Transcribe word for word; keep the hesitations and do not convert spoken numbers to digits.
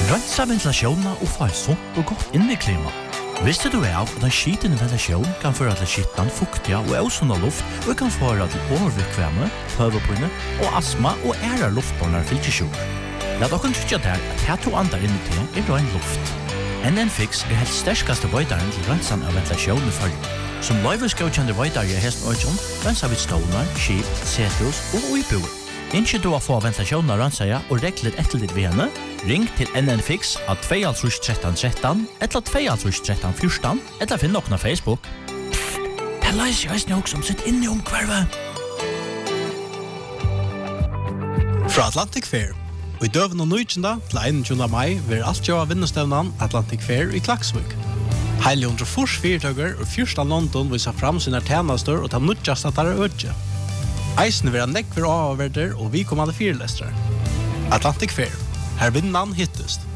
Rensa ventilasjonen og få et sunt og godt inneklima. Visste du av at en skitende ventilasjon kan føre til skittan, fuktiga og ausunda luft og kan føre til overvikvemme, høvepinne og astma og ære luftbåndar fylkesjord. La dere trykke der at her to andre inni til er rein luft. N N Fix er helt sterskaste veidaren til rensan av ventilasjonen i fargen. Som løyveskjøkjende veidare i hesten Øyjón, rensa vi stålar, skip, setus og uiboer. Innskje du å få ventilasjonen av rensaja og rekler etter ditt ved henne, ring til N N Fix av to tre tre tre tre eller to tre tre tre fire eller finn nokna Facebook. Pfft, det er løys jeg også som sitter inne i omkvarvet. Fra Atlantic Fair. Og i døven og nøytjenda til einogtjúgunda mai vil alt jo av vinnestevnan Atlantic Fair i Klaksvik. Heile hundre fors fyrtøkker og fyrsta London viser fram sine tjenester og ta nødjast at det er ødje. Eisen vil ha nekver avverder og vi kommande fyrlestere. Atlantic Fair. Her vinnan hittest.